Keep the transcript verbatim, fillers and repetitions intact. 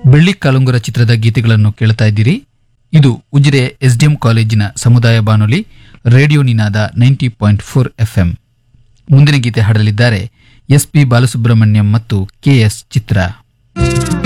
ಬೆಳ್ಳಿ ಕಾಲುಂಗುರ ಚಿತ್ರದ ಗೀತೆಗಳನ್ನು ಕೇಳ್ತಾ ಇದ್ದೀರಿ. ಇದು ಉಜಿರೆ ಎಸ್ಡಿಎಂ ಕಾಲೇಜಿನ ಸಮುದಾಯ ಬಾನುಲಿ ರೇಡಿಯೋ ನಿನಾದ ನೈಂಟಿ ಪಾಯಿಂಟ್ ಫೋರ್ ಎಫ್ಎಂ. ಮುಂದಿನ ಗೀತೆ ಹಾಡಲಿದ್ದಾರೆ ಎಸ್ ಪಿ ಬಾಲಸುಬ್ರಹ್ಮಣ್ಯಂ ಮತ್ತು ಕೆ ಎಸ್ ಚಿತ್ರ.